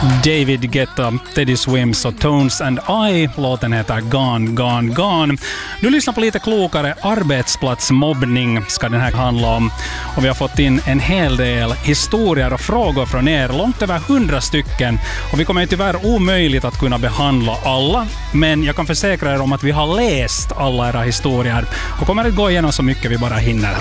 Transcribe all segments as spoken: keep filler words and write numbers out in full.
David Guetta, Teddy Swims och Tones and I. Låten heter Gone, Gone, Gone. Du lyssnar på lite klokare. Arbetsplatsmobbning ska den här handla om. Och vi har fått in en hel del historier och frågor från er. Långt över hundra stycken. Och vi kommer ju tyvärr omöjligt att kunna behandla alla. Men jag kan försäkra er om att vi har läst alla era historier. Och kommer att gå igenom så mycket vi bara hinner.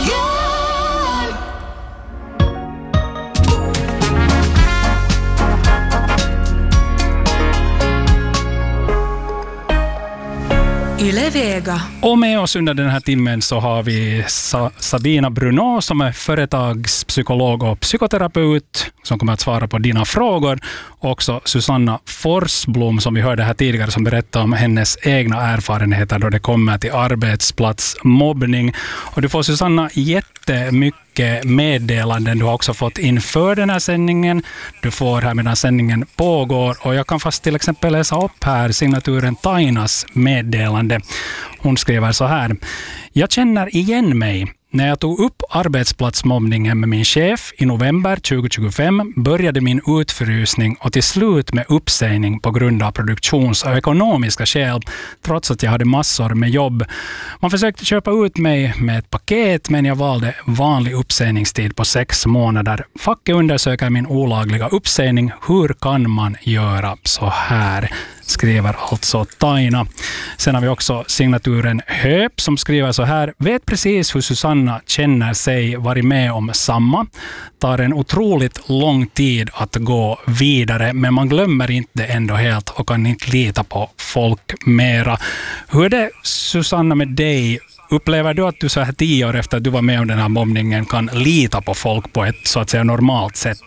Yle Vega. Och med oss under den här timmen så har vi Sa- Sabina Bruno som är företagspsykolog och psykoterapeut som kommer att svara på dina frågor. Och också Susanna Forsblom som vi hörde här tidigare som berättade om hennes egna erfarenheter då det kommer till arbetsplatsmobbning. Och du får Susanna jättemycket meddelanden du har också fått inför den här sändningen. Du får här medan sändningen pågår och jag kan fast till exempel läsa upp här signaturen Tainas meddelande. Hon skriver så här: jag känner igen mig. När jag tog upp arbetsplatsmobbningen med min chef i november tjugohundratjugofem började min utfrysning och till slut med uppsägning på grund av produktions- och ekonomiska skäl trots att jag hade massor med jobb. Man försökte köpa ut mig med ett paket men jag valde vanlig uppsägningstid på sex månader. Facket undersöker min olagliga uppsägning. Hur kan man göra så här? Skriver alltså Taina. Sen har vi också signaturen Höp som skriver så här: vet precis hur Susanna känner sig, varit med om samma. Tar en otroligt lång tid att gå vidare men man glömmer inte ändå helt och kan inte lita på folk mera. Hur är det Susanna med dig? Upplever du att du så här tio år efter att du var med om den här mobbningen kan lita på folk på ett så att säga normalt sätt?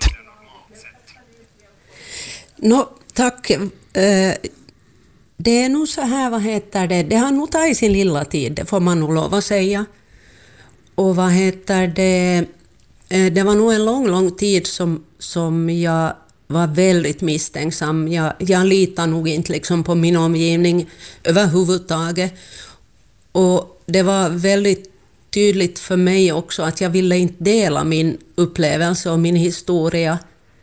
No, tack. Det är nog så här, vad heter det, det har nog tagit sin lilla tid, det får man nog lov att säga. Och vad heter det, det var nog en lång, lång tid som, som jag var väldigt misstänksam. Jag, jag litar nog inte liksom på min omgivning överhuvudtaget. Och det var väldigt tydligt för mig också att jag ville inte dela min upplevelse och min historia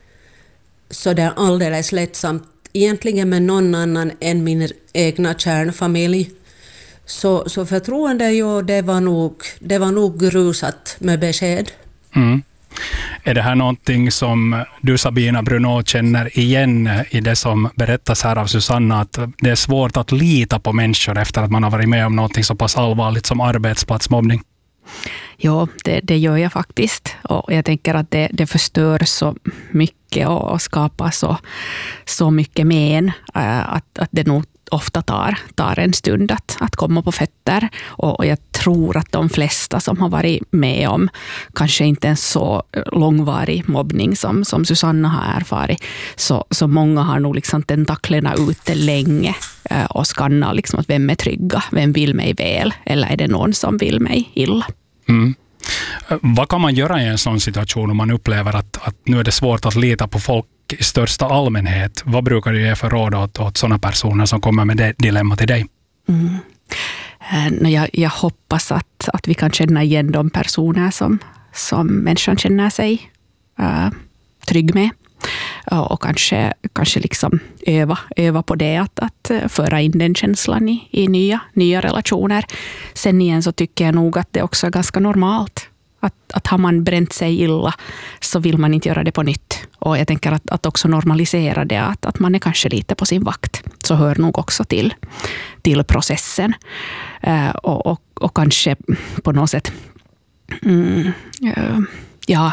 så där alldeles lättsamt egentligen med någon annan än min egna kärnfamilj. Så, så förtroende, jo, det var nog, det var nog grusat med besked. Mm. Är det här någonting som du Sabina Bruno känner igen i det som berättas här av Susanna, att det är svårt att lita på människor efter att man har varit med om någonting så pass allvarligt som arbetsplatsmobbning? Ja, det, det gör jag faktiskt. Och jag tänker att det, det förstör så mycket och, och skapar så, så mycket men äh, att, att det nog ofta tar, tar en stund att, att komma på fötter. Och, och jag tror att de flesta som har varit med om kanske inte en så långvarig mobbning som, som Susanna har erfarit. Så, så många har nog liksom tentaklerna ute länge äh, och skannar liksom att vem är trygga, vem vill mig väl eller är det någon som vill mig illa. Mm. Vad kan man göra i en sån situation om man upplever att, att nu är det svårt att lita på folk i största allmänhet? Vad brukar du ge för råd åt, åt sådana personer som kommer med det dilemma till dig? Mm. Jag, jag hoppas att, att vi kan känna igen de personer som, som människan känner sig uh, trygg med. Och kanske, kanske liksom öva, öva på det, att, att föra in den känslan i, i nya, nya relationer. Sen igen så tycker jag nog att det också är ganska normalt. Att, att har man bränt sig illa så vill man inte göra det på nytt. Och jag tänker att, att också normalisera det, att, att man är kanske lite på sin vakt. Så hör nog också till, till processen. Uh, och, och, och kanske på något sätt... Mm, uh, Ja,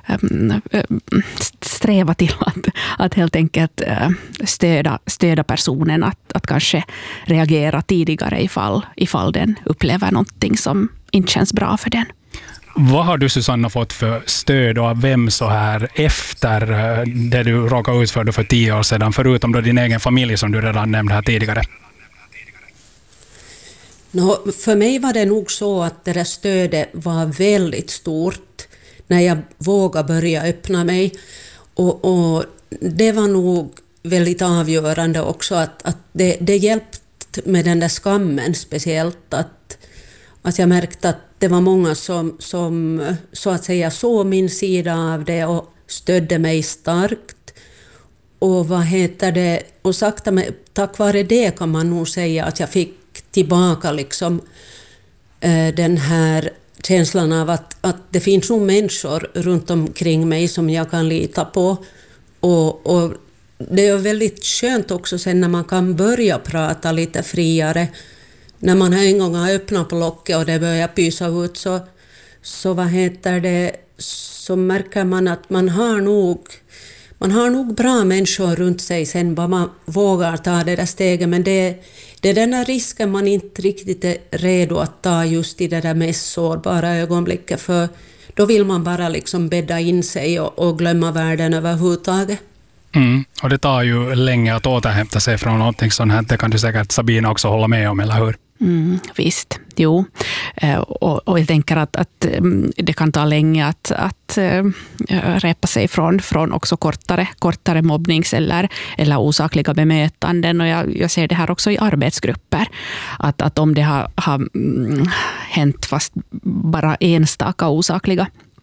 sträva till att, att helt enkelt stöda, stöda personen att, att kanske reagera tidigare ifall, ifall den upplever någonting som inte känns bra för den. Vad har du Susanna fått för stöd och av vem så här efter det du råkade ut för för tio år sedan, förutom då din egen familj som du redan nämnde här tidigare? No, för mig var det nog så att det där stödet var väldigt stort när jag vågade börja öppna mig. Och, och det var nog väldigt avgörande också att, att det, det hjälpt med den där skammen speciellt. Att, att jag märkte att det var många som, som så att säga såg min sida av det och stödde mig starkt. och vad heter det, och sakta med, tack vare det kan man nog säga att jag fick tillbaka liksom eh, den här känslan av att, att det finns nog människor runt omkring mig som jag kan lita på. Och, och det är väldigt skönt också sen när man kan börja prata lite friare. När man en gång har öppnat på locket och det börjar pysa ut så, så vad heter det, så märker man att man har nog man har nog bra människor runt sig sen bara man vågar ta det där steget, men det, det är den där risken man inte riktigt är redo att ta just i det där mest sårbara ögonblicket, för då vill man bara liksom bädda in sig och, och glömma världen överhuvudtaget. Mm. Och det tar ju länge att återhämta sig från någonting sånt här. Det kan du säkert Sabina också hålla med om, eller hur? Mm, visst, jo. Eh, och, och jag tänker att, att det kan ta länge att, att äh, repa sig från, från också kortare, kortare mobbnings- eller, eller osakliga bemötanden. Och jag, jag ser det här också i arbetsgrupper. Att, att om det har, har mm, hänt fast bara enstaka osakliga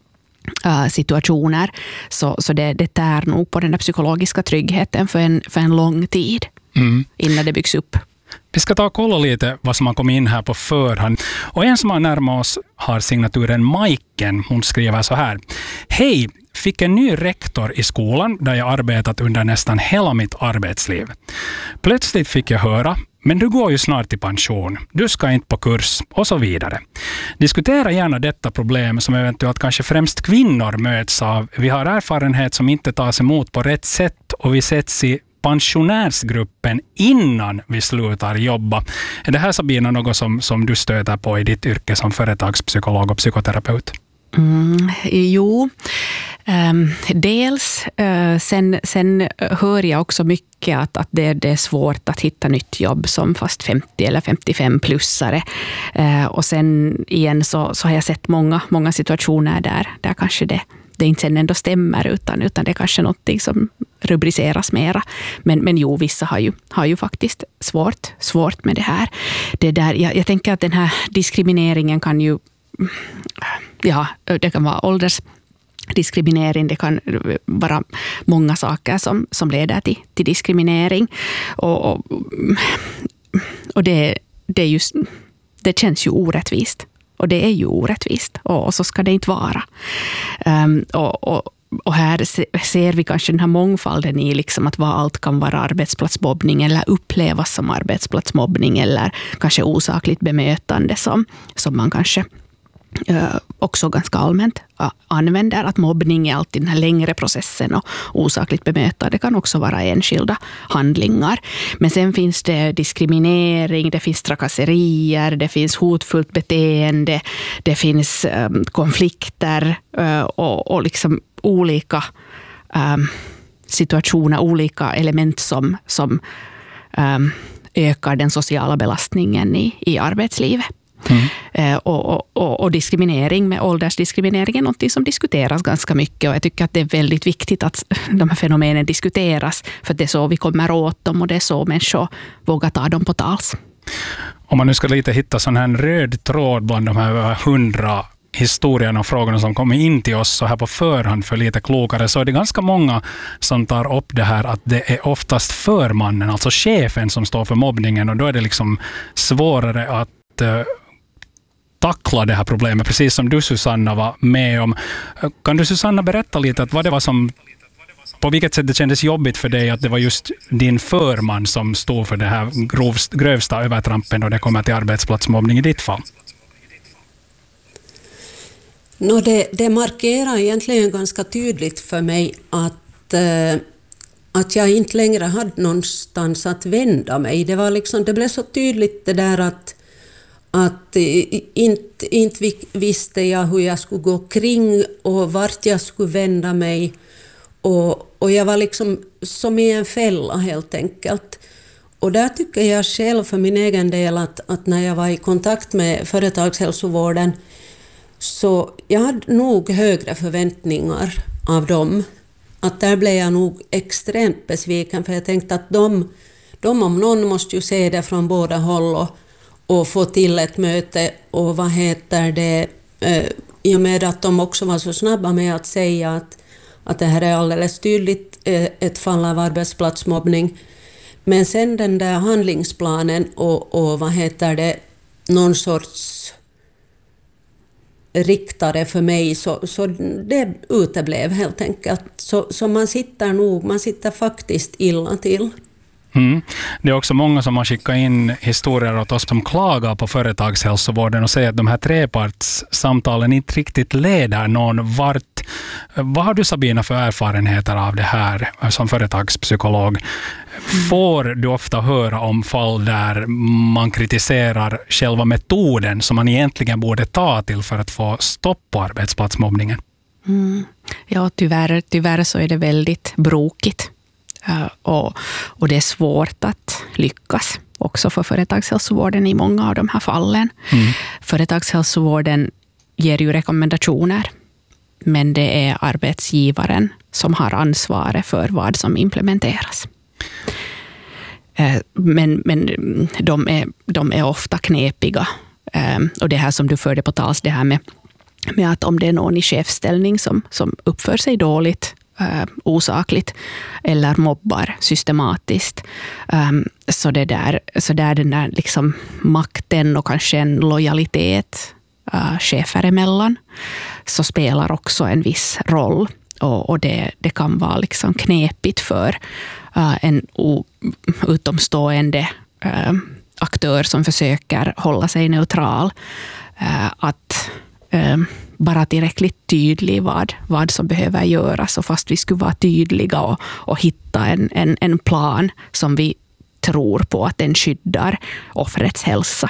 äh, situationer så, så det, det tär nog på den där psykologiska tryggheten för en, för en lång tid mm. innan det byggs upp. Vi ska ta och kolla lite vad som har kommit in här på förhand. Och en som har närmat oss har signaturen Majken. Hon skriver så här. Hej, fick en ny rektor i skolan där jag arbetat under nästan hela mitt arbetsliv. Plötsligt fick jag höra, men du går ju snart i pension. Du ska inte på kurs och så vidare. Diskutera gärna detta problem som eventuellt kanske främst kvinnor möts av. Vi har erfarenhet som inte tas emot på rätt sätt och vi sätts i pensionärsgruppen innan vi slutar jobba. Är det här, Sabina, något som, som du stöter på i ditt yrke som företagspsykolog och psykoterapeut? Mm, jo, um, dels uh, sen, sen hör jag också mycket att, att det, det är svårt att hitta nytt jobb som fast femtio eller femtiofem-plussare. Uh, och sen igen så, så har jag sett många, många situationer där, där kanske det det inte sen ändå stämmer utan, utan det är kanske något som rubriceras mera. Men, men jo, vissa har ju, har ju faktiskt svårt, svårt med det här. Det där jag, jag tänker att den här diskrimineringen kan ju, ja, det kan vara åldersdiskriminering, det kan vara många saker som, som leder till, till diskriminering. Och, och, och det, det, är just, det känns ju orättvist. Och det är ju orättvist och, och så ska det inte vara. Um, och, och, och här ser vi kanske den här mångfalden i liksom att vad allt kan vara arbetsplatsmobbning eller upplevas som arbetsplatsmobbning eller kanske osakligt bemötande som, som man kanske uh, också ganska allmänt uh, använder. Att mobbning är alltid den här längre processen och osakligt bemötande kan också vara enskilda handlingar. Men sen finns det diskriminering, det finns trakasserier, det finns hotfullt beteende, det finns um, konflikter uh, och, och liksom olika um, situationer, olika element som, som um, ökar den sociala belastningen i, i arbetslivet. Mm. Eh, och, och, och diskriminering med åldersdiskriminering är något som diskuteras ganska mycket och jag tycker att det är väldigt viktigt att de här fenomenen diskuteras för det är så vi kommer åt dem och det är så människor vågar ta dem på tals. Om man nu ska lite hitta sån här röd tråd bland de här hundra historierna och frågorna som kommer in till oss så här på förhand för lite klokare, så är det ganska många som tar upp det här att det är oftast förmannen, alltså chefen, som står för mobbningen och då är det liksom svårare att uh, tackla det här problemet, precis som du, Susanna, var med om. Kan du, Susanna, berätta lite att vad det var som, på vilket sätt det kändes jobbigt för dig att det var just din förman som stod för det här grovst, grövsta övertrampen och det kommer till arbetsplatsmobbning i ditt fall? No, det, det markerar egentligen ganska tydligt för mig att, eh, att jag inte längre hade någonstans att vända mig. Det, var liksom, det blev så tydligt det där att att inte, inte visste jag hur jag skulle gå kring och vart jag skulle vända mig. Och, och jag var liksom som i en fälla helt enkelt. Och där tycker jag själv för min egen del att, att när jag var i kontakt med företagshälsovården så jag hade nog högre förväntningar av dem. Att där blev jag nog extremt besviken för jag tänkte att de, de om någon måste ju se det från båda håll och och få till ett möte och vad heter det, eh, i och med att de också var så snabba med att säga att, att det här är alldeles tydligt ett fall av arbetsplatsmobbning. Men sen den där handlingsplanen och, och vad heter det, någon sorts riktare för mig, så, så det uteblev helt enkelt. Så, så man sitter nog, man sitter faktiskt illa till. Mm. Det är också många som har skickat in historier åt oss som klagar på företagshälsovården och säger att de här trepartssamtalen inte riktigt leder någon vart. Vad har du, Sabina, för erfarenheter av det här som företagspsykolog? Får du ofta höra om fall där man kritiserar själva metoden som man egentligen borde ta till för att få stopp på arbetsplatsmobbningen? Mm. Ja, tyvärr, tyvärr så är det väldigt brokigt. Uh, och, och det är svårt att lyckas också för företagshälsovården i många av de här fallen. Mm. Företagshälsovården ger ju rekommendationer, men det är arbetsgivaren som har ansvaret för vad som implementeras. Uh, men men de, är, de är ofta knepiga. Uh, och det här som du förde på tals, det här med, med att om det är någon i chefsställning som, som uppför sig dåligt, Uh, osakligt eller mobbar systematiskt, um, så det där, så där den där liksom makten och kanske en lojalitet uh, chefer emellan, så spelar också en viss roll, och, och det, det kan vara liksom knepigt för uh, en o, utomstående uh, aktör som försöker hålla sig neutral uh, att uh, bara tillräckligt tydlig vad, vad som behöver göras, och fast vi skulle vara tydliga och, och hitta en, en, en plan som vi tror på att den skyddar offrets hälsa,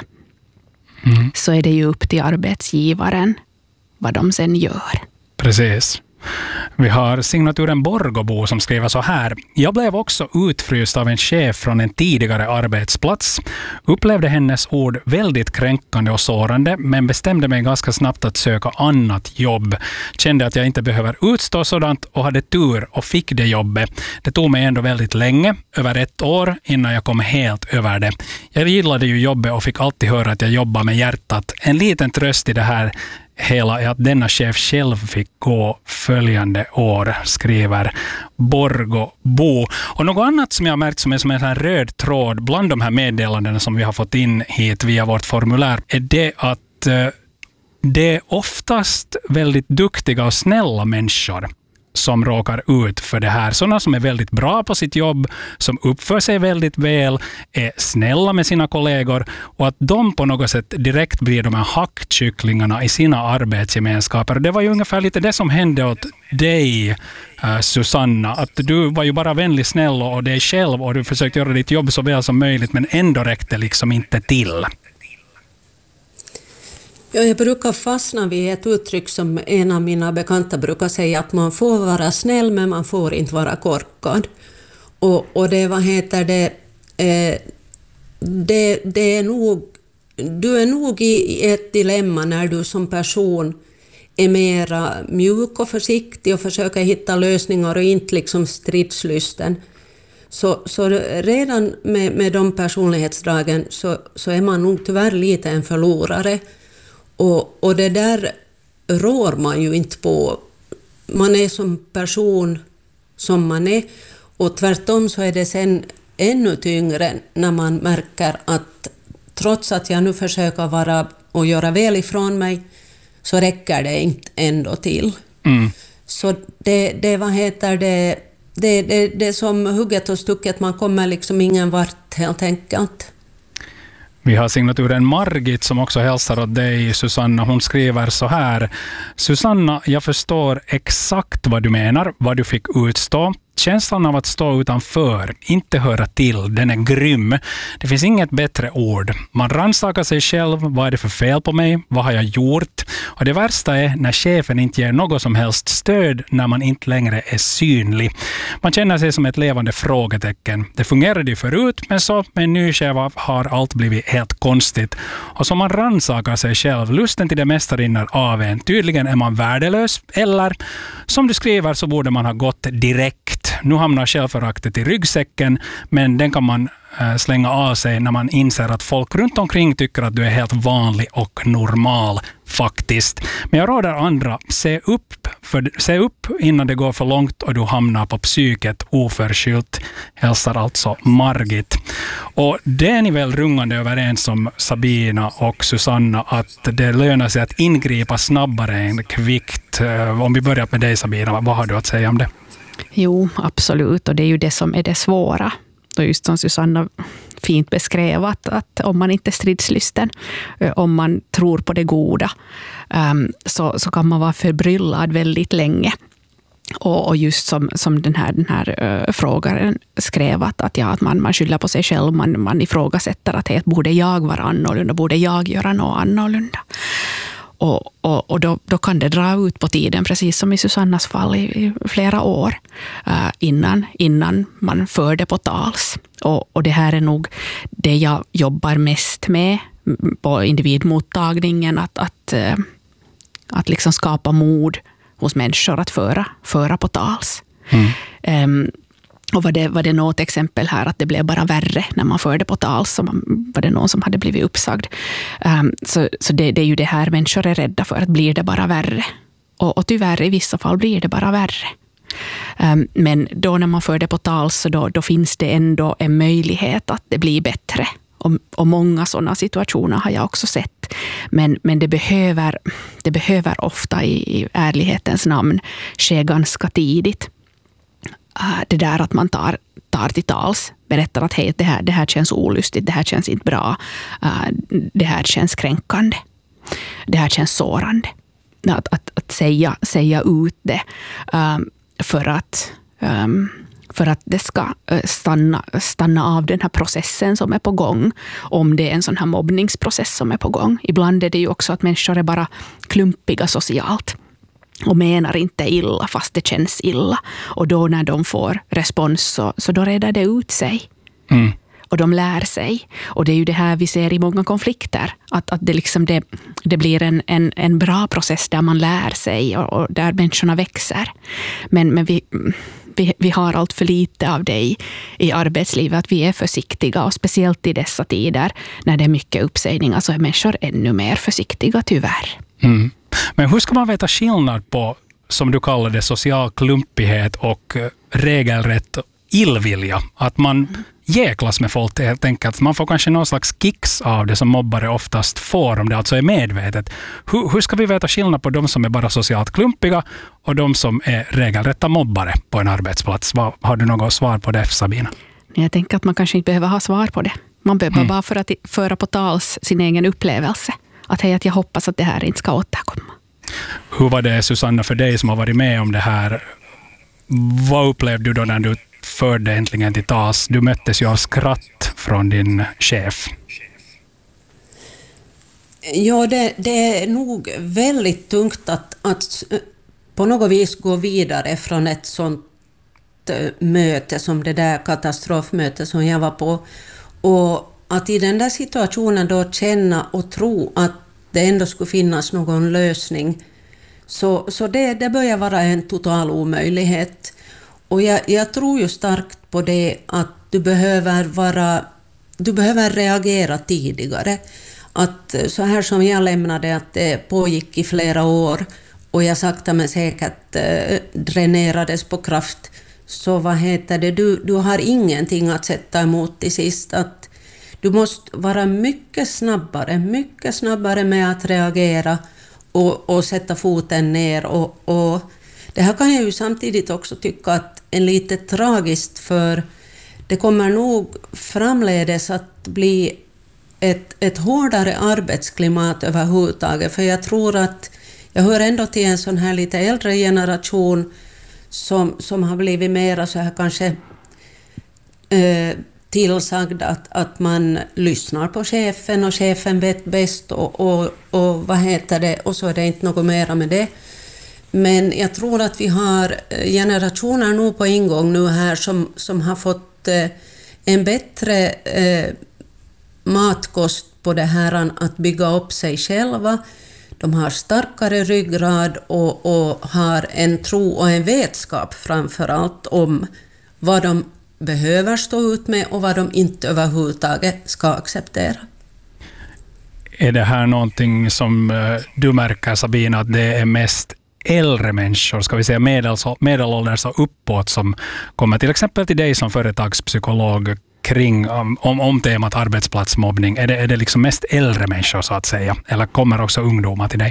mm. så är det ju upp till arbetsgivaren vad de sen gör. Precis. Vi har signaturen Borgobo som skriver så här: jag blev också utfryst av en chef från en tidigare arbetsplats. Upplevde hennes ord väldigt kränkande och sårande, men bestämde mig ganska snabbt att söka annat jobb. Kände att jag inte behöver utstå sådant och hade tur och fick det jobbet. Det tog mig ändå väldigt länge, över ett år, innan jag kom helt över det. Jag gillade ju jobbet och fick alltid höra att jag jobbar med hjärtat. En liten tröst i det här hela är att denna chef själv fick gå följande år, skriver Borgo Bo. Och något annat som jag har märkt som är som en sån här röd tråd bland de här meddelandena som vi har fått in hit via vårt formulär är det att eh, det är oftast väldigt duktiga och snälla människor som råkar ut för det här. Sådana som är väldigt bra på sitt jobb, som uppför sig väldigt väl, är snälla med sina kollegor, och att de på något sätt direkt blir de här hackkycklingarna i sina arbetsgemenskaper. Det var ju ungefär lite det som hände åt dig, uh, Susanna. Att du var ju bara vänlig, snäll och dig själv, och du försökte göra ditt jobb så väl som möjligt, men ändå räckte liksom inte till. Ja, jag brukar fastna vid ett uttryck som en av mina bekanta brukar säga, att man får vara snäll men man får inte vara korkad. Och, och det, vad heter det, eh, det, det är nog, du är nog i ett dilemma när du som person är mera mjuk och försiktig och försöker hitta lösningar och inte liksom stridslysten. Så, så redan med, med de personlighetsdragen så, så är man nog tyvärr lite en förlorare. Och, och det där rår man ju inte på. Man är som person som man är, och tvärtom så är det sen ännu tyngre när man märker att trots att jag nu försöker vara och göra väl ifrån mig, så räcker det inte ändå till. Mm. Så det, det, vad heter det, det, det, det är som hugget och stucket, man kommer liksom ingen vart helt enkelt. Vi har signaturen Margit som också hälsar åt dig, Susanna. Hon skriver så här: Susanna, jag förstår exakt vad du menar, vad du fick utstå. Känslan av att stå utanför, inte höra till, den är grym. Det finns inget bättre ord. Man rannsakar sig själv. Vad är det för fel på mig? Vad har jag gjort? Och det värsta är när chefen inte ger något som helst stöd, när man inte längre är synlig. Man känner sig som ett levande frågetecken. Det fungerade ju förut, men så med en ny chef har allt blivit helt konstigt. Och så man rannsakar sig själv. Lusten till det mesta rinner av en. Tydligen är man värdelös. Eller, som du skriver, så borde man ha gått direkt. Nu hamnar självföraktet i ryggsäcken, men den kan man äh, slänga av sig när man inser att folk runt omkring tycker att du är helt vanlig och normal faktiskt. Men jag råder andra, se upp, för, se upp innan det går för långt och du hamnar på psyket oförskyllt. Hälsar alltså Margit. Och det är ni väl rungande överens om, Sabina och Susanna, att det lönar sig att ingripa snabbare än kvickt. Om vi börjar med dig, Sabina, vad har du att säga om det? Jo, absolut. Och det är ju det som är det svåra. Och just som Susanna fint beskrev, att, att om man inte är stridslysten, om man tror på det goda, um, så, så kan man vara förbryllad väldigt länge. Och, och just som, som den här, den här uh, frågaren skrev, att, att, ja, att man, man skyller på sig själv, man, man ifrågasätter att helt, borde jag vara annorlunda, borde jag göra något annorlunda. Och, och, och då, då kan det dra ut på tiden, precis som i Susannas fall, i, i flera år uh, innan, innan man för det på tals. Och, och det här är nog det jag jobbar mest med på individmottagningen, att, att, uh, att liksom skapa mod hos människor att föra, föra på tals. Mm. Um, Och var det, var det något exempel här att det blev bara värre när man förde på tal, så man, var det någon som hade blivit uppsagd. Um, så så det, det är ju det här människor är rädda för, att blir det bara värre. Och, och tyvärr i vissa fall blir det bara värre. Um, men då när man för det på tal, så då, då finns det ändå en möjlighet att det blir bättre. Och, och många sådana situationer har jag också sett. Men, men det, behöver, det behöver ofta i, i ärlighetens namn ske ganska tidigt. Det där att man tar, tar till tals, berättar att hej, det här, det här känns olustigt, det här känns inte bra, det här känns kränkande, det här känns sårande. Att, att, att säga, säga ut det för att, för att det ska stanna, stanna av den här processen som är på gång, om det är en sån här mobbningsprocess som är på gång. Ibland är det ju också att människor är bara klumpiga socialt och menar inte illa fast det känns illa. Och då när de får respons så, så då redar det ut sig. Mm. Och de lär sig. Och det är ju det här vi ser i många konflikter. Att, att det, liksom det, det blir en, en, en bra process där man lär sig och, och där människorna växer. Men, men vi, vi, vi har allt för lite av det i, i arbetslivet. Att vi är försiktiga, och speciellt i dessa tider när det är mycket uppsägningar så är människor ännu mer försiktiga, tyvärr. Mm. Men hur ska man veta skillnad på, som du kallar det, social klumpighet och regelrätt illvilja? Att man jäklas med folk helt enkelt. Man får kanske någon slags kicks av det som mobbare oftast får, om det alltså är medvetet. Hur, hur ska vi veta skillnad på de som är bara socialt klumpiga och de som är regelrätta mobbare på en arbetsplats? Har du något svar på det, Sabina? Jag tänker att man kanske inte behöver ha svar på det. Man behöver mm. bara för att föra på tals sin egen upplevelse. Att, hej, att jag hoppas att det här inte ska återkomma. Hur var det, Susanna, för dig som har varit med om det här? Vad upplevde du då när du förde äntligen till tals? Du möttes ju av skratt från din chef. Ja, det, det är nog väldigt tungt att, att på något vis gå vidare från ett sånt möte som det där katastrofmöte som jag var på. Och att i den där situationen då känna och tro att det ändå skulle finnas någon lösning, så, så det, det börjar vara en total omöjlighet. Och jag, jag tror ju starkt på det, att du behöver vara, du behöver reagera tidigare. Att så här som jag lämnade, att det pågick i flera år och jag sakta men säkert eh, dränerades på kraft, så vad heter det, du, du har ingenting att sätta emot till sist. Att du måste vara mycket snabbare, mycket snabbare med att reagera och, och sätta foten ner. Och, och det här kan jag ju samtidigt också tycka att är lite tragiskt, för det kommer nog framledes att bli ett, ett hårdare arbetsklimat överhuvudtaget. För jag tror att jag hör ändå till en sån här lite äldre generation som, som har blivit mera så här kanske eh, tillsagd att, att man lyssnar på chefen och chefen vet bäst och, och, och vad heter det, och så är det inte något mera med det. Men jag tror att vi har generationer nog på ingång nu här som, som har fått eh, en bättre eh, matkost på det här att bygga upp sig själva. De har starkare ryggrad och, och har en tro och en vetskap framför allt om vad de behöver stå ut med och vad de inte överhuvudtaget ska acceptera. Är det här någonting som du märker, Sabina, att det är mest äldre människor, ska vi säga medelålders och uppåt, som kommer till exempel till dig som företagspsykolog kring om, om, om temat arbetsplatsmobbning? Är det, är det liksom mest äldre människor så att säga? Eller kommer också ungdomar till dig?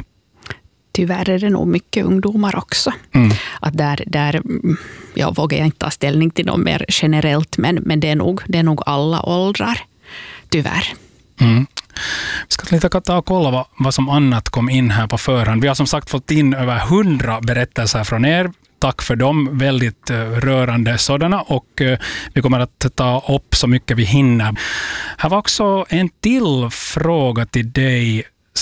Tyvärr är det nog mycket ungdomar också. Mm. Att där, där, jag vågar inte ta ställning till dem mer generellt, men, men det, är nog, det är nog alla åldrar, tyvärr. Mm. Vi ska lite ta och kolla vad, vad som annat kom in här på förhand. Vi har som sagt fått in över hundra berättelser från er. Tack för dem, väldigt uh, rörande sådana, och uh, vi kommer att ta upp så mycket vi hinner. Här var också en till fråga till dig,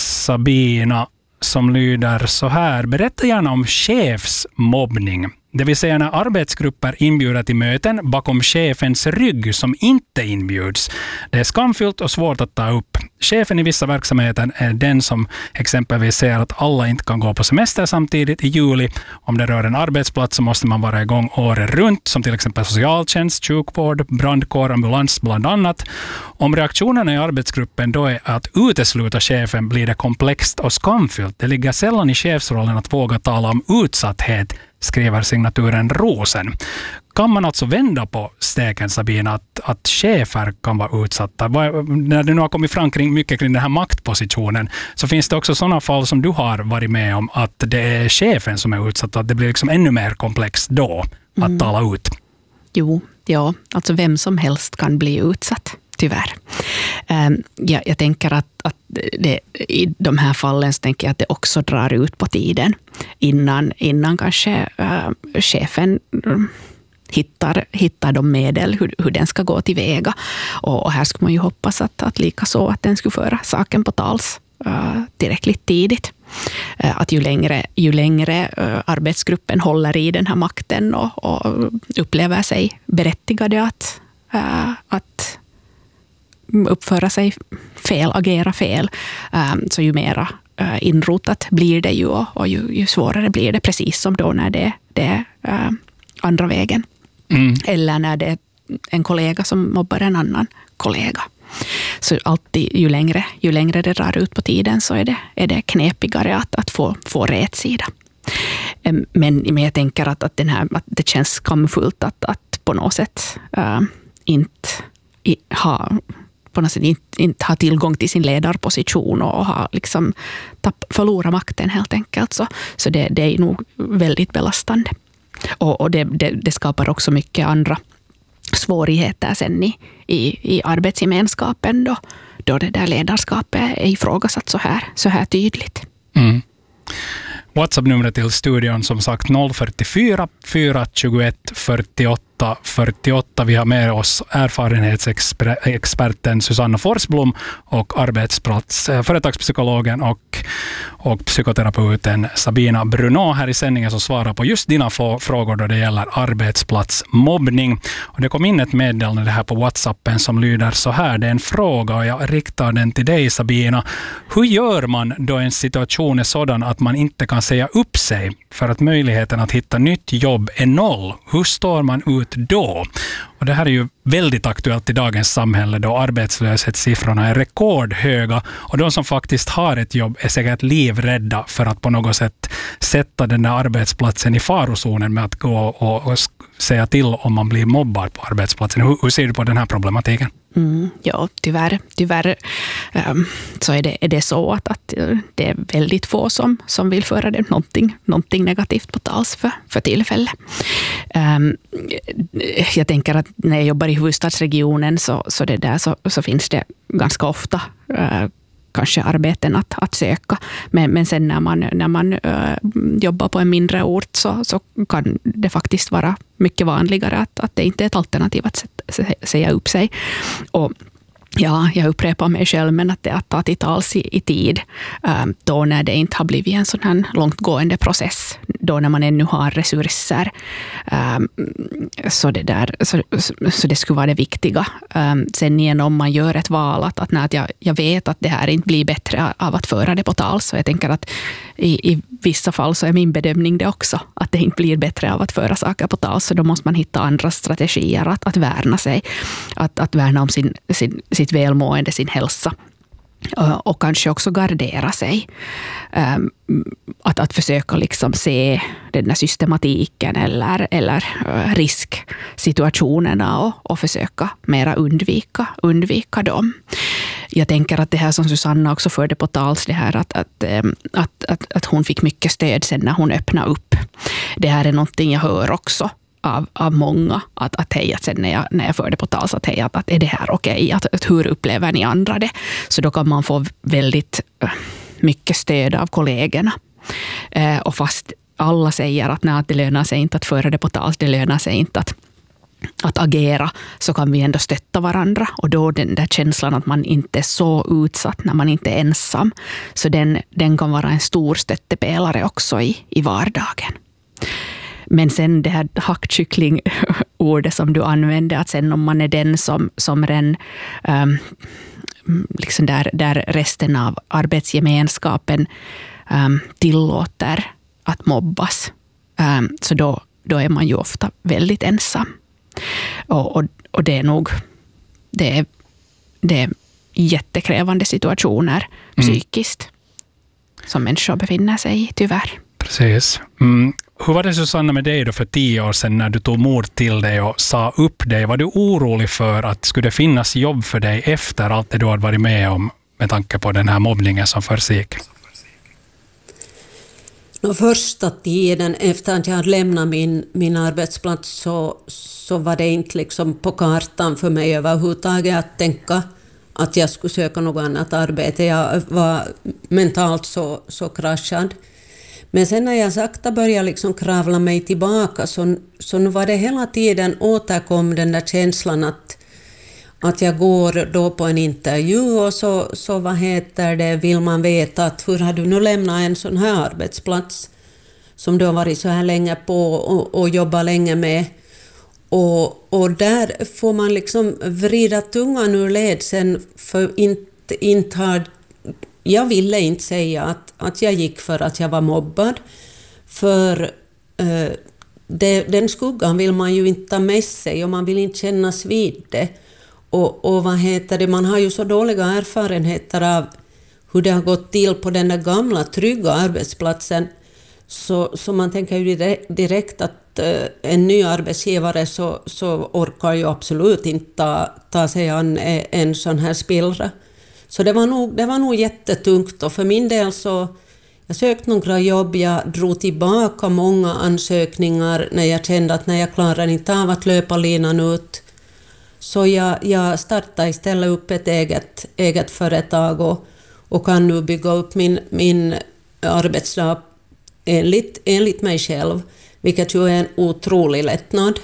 Sabina, som lyder så här: berätta gärna om chefsmobbning. Det vill säga när arbetsgrupper inbjuder till möten bakom chefens rygg som inte inbjuds. Det är skamfyllt och svårt att ta upp. Chefen i vissa verksamheter är den som exempelvis säger att alla inte kan gå på semester samtidigt i juli. Om det rör en arbetsplats så måste man vara igång året runt, som till exempel socialtjänst, sjukvård, brandkår, ambulans bland annat. Om reaktionerna i arbetsgruppen då är att utesluta chefen blir det komplext och skamfyllt. Det ligger sällan i chefsrollen att våga tala om utsatthet, skriver signaturen Rosen. Kan man alltså vända på steken, Sabina, att, att chefer kan vara utsatta? När du nu har kommit fram kring, mycket kring den här maktpositionen, så finns det också sådana fall som du har varit med om, att det är chefen som är utsatt, att det blir liksom ännu mer komplext då att mm. tala ut? Jo, ja, alltså vem som helst kan bli utsatt, tyvärr. Um, ja, jag tänker att, att det, i de här fallen så tänker jag att det också drar ut på tiden innan, innan kanske uh, chefen um, hittar, hittar de medel hur, hur den ska gå tillväga. Och, och här skulle man ju hoppas att, att lika så att den skulle föra saken på tals uh, tillräckligt tidigt. Uh, att ju längre, ju längre uh, arbetsgruppen håller i den här makten och, och upplever sig berättigade att, uh, att uppföra sig fel, agera fel, um, så ju mera uh, inrotat blir det ju, och ju, ju svårare blir det, precis som då när det, det är uh, andra vägen. Mm. Eller när det är en kollega som mobbar en annan kollega. Så alltid, ju längre, ju längre det drar ut på tiden, så är det, är det knepigare att, att få, få rätt sida. Um, men, men jag tänker att, att, den här, att det känns skamfullt att, att på något sätt uh, inte i, ha på något sätt inte, inte ha tillgång till sin ledarposition och ha liksom tapp, förlora makten helt enkelt. Så, så det, det är nog väldigt belastande. Och, och det, det, det skapar också mycket andra svårigheter sen i, i, i arbetsgemenskapen då, då det där ledarskapet är ifrågasatt så här, så här tydligt. Mm. WhatsApp-numret till studion som sagt noll fyrtiofyra fyra tjugoett fyrtioåtta fyrtioåtta. Vi har med oss erfarenhetsexperten Susanna Forsblom och arbetsplats, företagspsykologen och, och psykoterapeuten Sabina Bruno här i sändningen, som svarar på just dina frågor då det gäller arbetsplatsmobbning. Och det kom in ett meddelande här på WhatsAppen som lyder så här: det är en fråga och jag riktar den till dig, Sabina. Hur gör man då en situation är sådan att man inte kan säga upp sig för att möjligheten att hitta nytt jobb är noll? Hur står man ut då? Och det här är ju väldigt aktuellt i dagens samhälle då arbetslöshetssiffrorna är rekordhöga, och de som faktiskt har ett jobb är säkert livrädda för att på något sätt sätta den där arbetsplatsen i farozonen med att gå och, och säga till om man blir mobbad på arbetsplatsen. Hur, hur ser du på den här problematiken? Mm, ja, tyvärr, tyvärr um, så är det, är det så att, att det är väldigt få som, som vill föra det någonting, någonting negativt på tals för, för tillfälle. Um, jag tänker att när jag jobbar i huvudstadsregionen så, så, det där, så, så finns det ganska ofta uh, kanske arbeten att, att söka. Men, men sen när man, när man uh, jobbar på en mindre ort så, så kan det faktiskt vara mycket vanligare att, att det inte är ett alternativ att säga upp sig. Och ja, jag upprepar mig själv, men att det att ta till tals i, i tid um, då när det inte har blivit en sån här långtgående process, då när man ännu har resurser, um, så, det där, så, så, så det skulle vara det viktiga. Um, sen igen om man gör ett val att, att, nej, att jag, jag vet att det här inte blir bättre av att föra det på tals, så jag tänker att i, i vissa fall så är min bedömning det också, att det inte blir bättre av att föra saker på tal, så då måste man hitta andra strategier att, att värna sig, att, att värna om sin, sin, sitt välmående, sin hälsa. Och kanske också gardera sig. Att, att försöka liksom se den här systematiken eller, eller risksituationerna och, och försöka mera undvika, undvika dem. Jag tänker att det här som Susanna också förde på tals, det här att, att, att, att, att hon fick mycket stöd sen när hon öppnade upp. Det här är någonting jag hör också Av, av många, att, att hej, att sen när jag, när jag förde på tal så att hej, att, att är det här okej, okay? att, att hur upplever ni andra det? Så då kan man få väldigt uh, mycket stöd av kollegorna. Uh, och fast alla säger att, nej, att det lönar sig inte att föra det på tal, det lönar sig inte att, att agera, så kan vi ändå stötta varandra. Och då den där känslan att man inte är så utsatt när man inte är ensam, så den, den kan vara en stor stöttepelare också i, i vardagen. Men sen det här hackkyckling-ordet som du använde, att sen om man är den som, som den, um, liksom där, där resten av arbetsgemenskapen um, tillåter att mobbas, um, så då, då är man ju ofta väldigt ensam. Och, och, och det är nog det är, det är jättekrävande situationer psykiskt mm. som människor befinner sig i, tyvärr. Precis. Mm. Hur var det, Susanna, med dig då för tio år sedan när du tog mod till dig och sa upp dig? Var du orolig för att skulle det finnas jobb för dig efter allt det du hade varit med om med tanke på den här mobbningen som försiggick? No, första tiden efter att jag hade lämnat min, min arbetsplats så, så var det inte liksom på kartan för mig överhuvudtaget att tänka att jag skulle söka något annat arbete. Jag var mentalt så, så kraschad. Men sen när jag sakta började liksom kravla mig tillbaka så, så nu var det hela tiden återkom den där känslan att, att jag går då på en intervju och så, så vad heter det, vill man veta att hur har du nu lämnat en sån här arbetsplats som du har varit så här länge på och, och jobbat länge med. Och, och där får man liksom vrida tungan ur led sen, för inte, inte har jag ville inte säga att, att jag gick för att jag var mobbad, för eh, det, den skuggan vill man ju inte ta med sig och man vill inte kännas vid det. Och, och vad heter det, man har ju så dåliga erfarenheter av hur det har gått till på den där gamla trygga arbetsplatsen, så, så man tänker ju direkt att eh, en ny arbetsgivare så, så orkar ju absolut inte ta, ta sig an en sån här spillra. Så det var, nog, det var nog jättetungt, och för min del så jag sökte några jobb, jag drog tillbaka många ansökningar när jag kände att när jag klarar inte av att löpa linan ut. Så jag, jag startade istället upp ett eget, eget företag och, och kan nu bygga upp min, min arbetsdag enligt, enligt mig själv, vilket ju är en otrolig lättnad.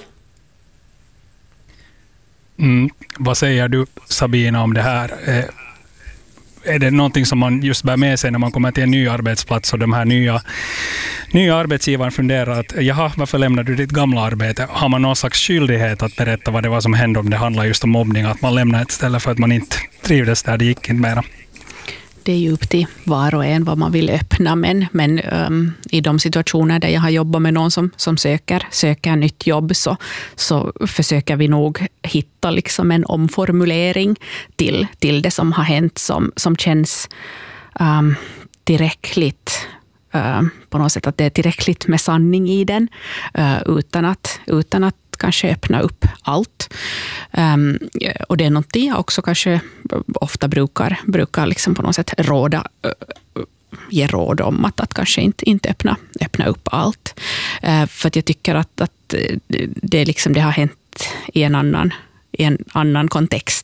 Mm. Vad säger du, Sabina, om det här? Eh, är det någonting som man just bär med sig när man kommer till en ny arbetsplats och de här nya, nya arbetsgivaren funderar att jaha, varför lämnar du ditt gamla arbete? Har man någon slags skyldighet att berätta vad det var som hände, om det handlar just om mobbning, att man lämnar ett ställe för att man inte trivdes där, det gick inte mera? Det är ju upp till var och en vad man vill öppna, men, men um, i de situationer där jag har jobbat med någon som, som söker, söker nytt jobb, så, så försöker vi nog hitta liksom en omformulering till, till det som har hänt som, som känns um, tillräckligt, uh, på något sätt att det är tillräckligt med sanning i den, uh, utan att, utan att kanske öppna upp allt. Um, och det är någonting jag också kanske ofta brukar, brukar liksom på något sätt råda, uh, ge råd om att, att kanske inte, inte öppna, öppna upp allt. Uh, för att jag tycker att, att det, liksom, det har hänt i en annan, i en annan kontext